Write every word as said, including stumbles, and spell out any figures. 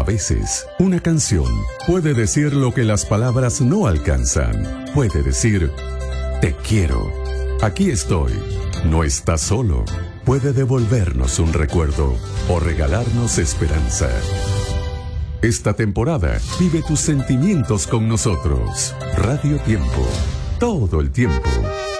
A veces, una canción puede decir lo que las palabras no alcanzan. Puede decir, te quiero, aquí estoy, no estás solo. Puede devolvernos un recuerdo o regalarnos esperanza. Esta temporada, vive tus sentimientos con nosotros. Radio Tiempo, todo el tiempo.